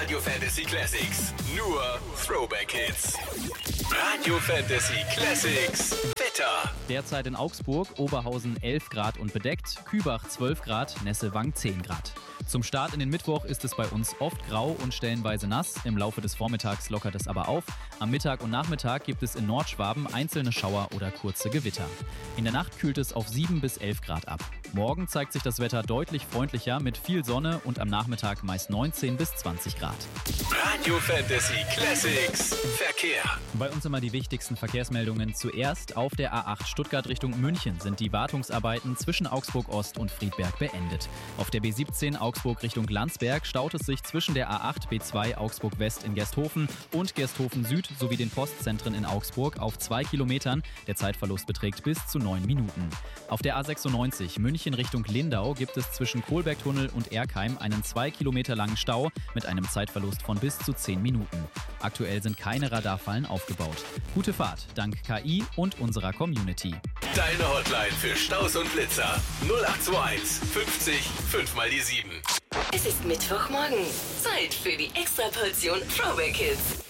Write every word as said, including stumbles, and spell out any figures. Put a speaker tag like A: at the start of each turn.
A: Radio Fantasy Classics. Nur Throwback Hits. Radio Fantasy Classics. Wetter.
B: Derzeit in Augsburg, Oberhausen elf Grad und bedeckt, Kübach zwölf Grad, Nesselwang zehn Grad. Zum Start in den Mittwoch ist es bei uns oft grau und stellenweise nass. Im Laufe des Vormittags lockert es aber auf. Am Mittag und Nachmittag gibt es in Nordschwaben einzelne Schauer oder kurze Gewitter. In der Nacht kühlt es auf sieben bis elf Grad ab. Morgen zeigt sich das Wetter deutlich freundlicher mit viel Sonne und am Nachmittag meist neunzehn bis zwanzig Grad.
A: Radio Fantasy Classics. Verkehr.
B: Bei uns immer die wichtigsten Verkehrsmeldungen. Zuerst auf der A acht Stuttgart Richtung München sind die Wartungsarbeiten zwischen Augsburg Ost und Friedberg beendet. Auf der B siebzehn Augsburg Richtung Landsberg staut es sich zwischen der A acht B zwei Augsburg West in Gersthofen und Gersthofen Süd sowie den Postzentren in Augsburg auf zwei Kilometern. Der Zeitverlust beträgt bis zu neun Minuten. Auf der A sechsundneunzig München Richtung Lindau gibt es zwischen Kohlbergtunnel und Erkheim einen zwei Kilometer langen Stau mit einem Zeitverlust von bis zu zehn Minuten. Aktuell sind keine Radarfallen aufgebaut. Gute Fahrt dank K I und unserer Community.
A: Deine Hotline für Staus und Blitzer. null acht zwei eins fünfzig fünf mal die sieben.
C: Es ist Mittwochmorgen. Zeit für die Extraportion Throwback Hits.